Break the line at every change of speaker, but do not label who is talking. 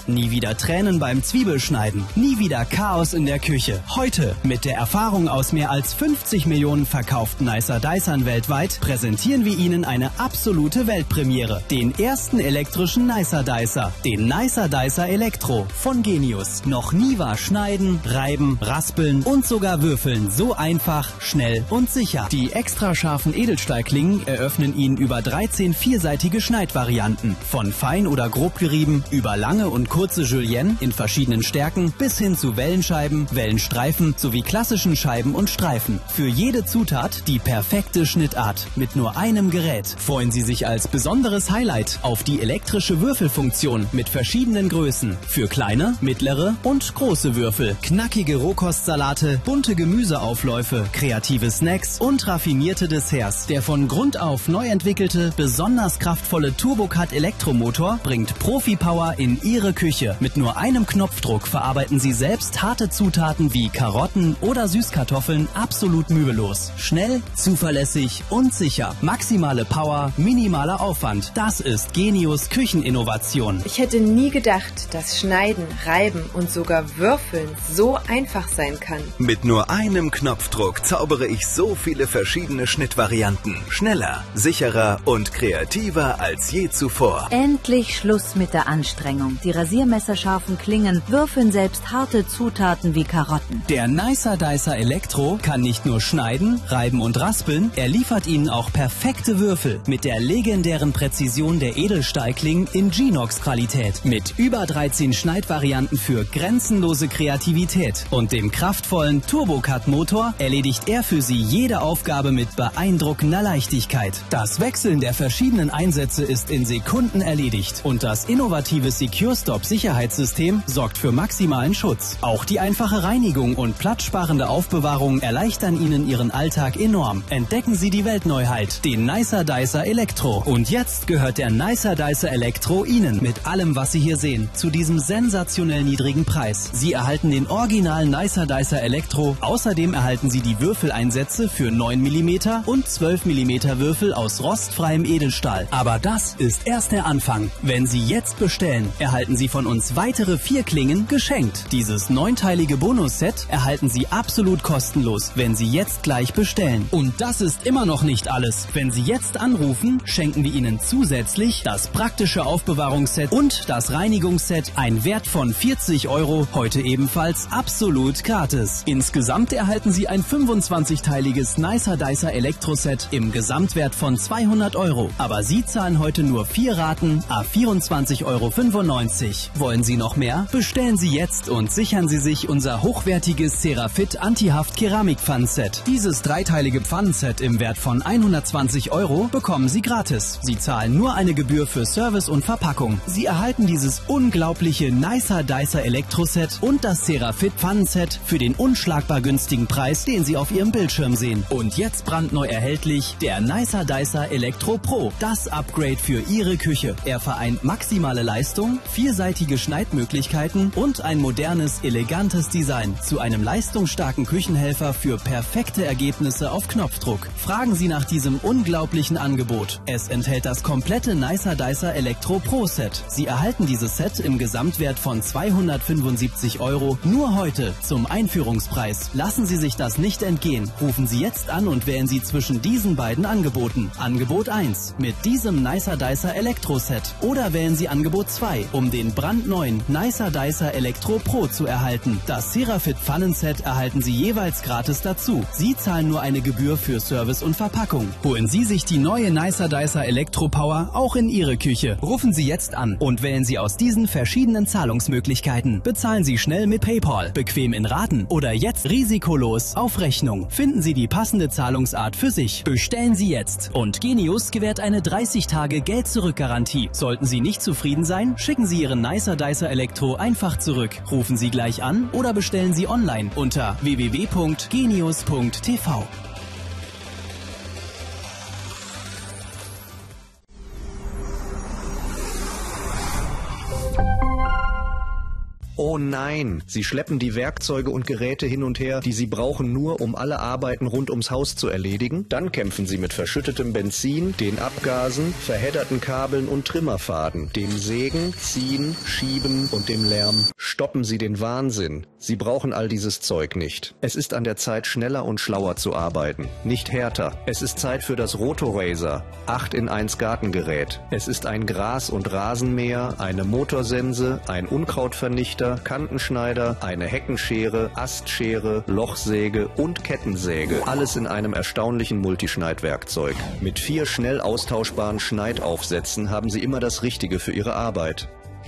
Nie wieder Tränen beim Zwiebelschneiden. Nie wieder Chaos in der Küche. Heute, mit der Erfahrung aus mehr als 50 Millionen verkauften Nicer Dicern weltweit, präsentieren wir Ihnen eine absolute Weltpremiere. Den ersten elektrischen Nicer Dicer. Den Nicer Dicer Elektro von Genius. Noch nie war Schneiden, Reiben, Raspeln und sogar Würfeln so einfach, schnell und sicher. Die extra scharfen Edelstahlklingen eröffnen Ihnen über 13 vierseitige Schneidvarianten. Von fein oder grob gerieben, über lange und kurze Julienne in verschiedenen Stärken bis hin zu Wellenscheiben, Wellenstreifen sowie klassischen Scheiben und Streifen. Für jede Zutat die perfekte Schnittart mit nur einem Gerät. Freuen Sie sich als besonderes Highlight auf die elektrische Würfelfunktion mit verschiedenen Größen. Für kleine, mittlere und große Würfel. Knackige Rohkostsalate, bunte Gemüseaufläufe, kreative Snacks und raffinierte Desserts. Der von Grund auf neu entwickelte, besonders kraftvolle TurboCut Elektromotor bringt Profi-Power in Ihre Küche. Mit nur einem Knopfdruck verarbeiten Sie selbst harte Zutaten wie Karotten oder Süßkartoffeln absolut mühelos. Schnell, zuverlässig und sicher. Maximale Power, minimaler Aufwand. Das ist Genius Kücheninnovation.
Ich hätte nie gedacht, dass Schneiden, Reiben und sogar Würfeln so einfach sein kann.
Mit nur einem Knopfdruck zaubere ich so viele verschiedene Schnittvarianten. Schneller, sicherer und kreativer als je zuvor.
Endlich Schluss mit der Anstrengung. Die rasiermesserscharfen Klingen würfeln selbst harte Zutaten wie Karotten.
Der Nicer Dicer Elektro kann nicht nur schneiden, reiben und raspeln, er liefert Ihnen auch perfekte Würfel mit der legendären Präzision der Edelstahlklingen in Genox-Qualität. Mit über 13 Schneidvarianten für grenzenlose Kreativität und dem kraftvollen TurboCut-Motor erledigt er für Sie jede Aufgabe mit beeindruckender Leichtigkeit. Das Wechseln der verschiedenen Einsätze ist in Sekunden erledigt und das innovative SecureStop-Sicherheitssystem sorgt für maximalen Schutz. Auch die einfache Reinigung und platzsparende Aufbewahrung erleichtern Ihnen Ihren Alltag enorm. Entdecken Sie die Weltneuheit, den Nicer Dicer Elektro. Und jetzt gehört der Nicer Dicer Elektro Ihnen mit allem, was Sie hier sehen, zu diesem sensationell niedrigen Preis. Sie erhalten den originalen Nicer Dicer Elektro. Außerdem erhalten Sie die Würfeleinsätze für 9 mm und 12 mm Würfel aus rostfreiem Edelstahl. Aber das ist erst der Anfang. Wenn Sie jetzt bestellen, erhalten Sie von uns weitere 4 Klingen geschenkt. Dieses 9-teilige Bonusset erhalten Sie absolut kostenlos, wenn Sie jetzt gleich bestellen. Und das ist immer noch nicht alles. Wenn Sie jetzt anrufen, schenken wir Ihnen zusätzlich das praktische Aufbewahrungsset und das Reinigungsset, ein Wert von 40 €, heute ebenfalls absolut gratis. Insgesamt erhalten Sie ein 25-teiliges Nicer Dicer Elektroset im Gesamtwert von 200 €. Aber Sie zahlen heute nur 4 Raten à 24,95 €. Wollen Sie noch mehr? Bestellen Sie jetzt und sichern Sie sich unser hochwertiges Cerafit Anti-Haft-Keramik-Pfannenset. Dieses dreiteilige Pfannenset im Wert von 120 € bekommen Sie gratis. Sie zahlen nur eine Gebühr für Service und Verpackung. Sie erhalten dieses unglaubliche Nicer Dicer Elektroset und das Cerafit Pfannenset für den unschlagbar günstigen Preis, den Sie auf Ihrem Bildschirm sehen. Und jetzt brandneu erhältlich der Nicer Dicer Elektro Pro. Das Upgrade für Ihre Küche. Er vereint maximale Leistung, vielseitige Schneidmöglichkeiten und ein modernes, elegantes Design zu einem leistungsstarken Küchenhelfer für perfekte Ergebnisse auf Knopfdruck. Fragen Sie nach diesem unglaublichen Angebot. Es enthält das komplette Nicer Dicer Elektro Pro Set. Sie erhalten dieses Set im Gesamtwert von 275 € nur heute zum Einführungspreis. Lassen Sie sich das nicht entgehen. Rufen Sie jetzt an und wählen Sie zwischen diesen beiden Angeboten. Angebot 1 mit diesem Nicer Dicer Elektro Set oder wählen Sie Angebot 2, um den brandneuen Nicer Dicer Elektro Pro zu erhalten. Das Cerafit Pfannenset erhalten Sie jeweils gratis dazu. Sie zahlen nur eine Gebühr für Service und Verpackung. Holen Sie sich die neue Nicer Dicer Elektro Power auch in Ihre Küche. Rufen Sie jetzt an und wählen Sie aus diesen verschiedenen Zahlungsmöglichkeiten. Bezahlen Sie schnell mit PayPal, bequem in Raten oder jetzt risikolos auf Rechnung. Finden Sie die passende Zahlungsart für sich. Bestellen Sie jetzt. Und Genius gewährt eine 30-Tage-Geld-Zurück-Garantie. Sollten Sie nicht zufrieden sein, schicken Sie Ihren Nicer Dicer Elektro einfach zurück. Rufen Sie gleich an oder bestellen Sie online unter www.genius.tv.
Oh nein, Sie schleppen die Werkzeuge und Geräte hin und her, die Sie brauchen, nur um alle Arbeiten rund ums Haus zu erledigen? Dann kämpfen Sie mit verschüttetem Benzin, den Abgasen, verhedderten Kabeln und Trimmerfaden, dem Sägen, Ziehen, Schieben und dem Lärm. Stoppen Sie den Wahnsinn. Sie brauchen all dieses Zeug nicht. Es ist an der Zeit, schneller und schlauer zu arbeiten, nicht härter. Es ist Zeit für das Rotorazer, 8-in-1 Gartengerät. Es ist ein Gras- und Rasenmäher, eine Motorsense, ein Unkrautvernichter, Kantenschneider, eine Heckenschere, Astschere, Lochsäge und Kettensäge. Alles in einem erstaunlichen Multischneidwerkzeug. Mit 4 schnell austauschbaren Schneidaufsätzen haben Sie immer das Richtige für Ihre Arbeit.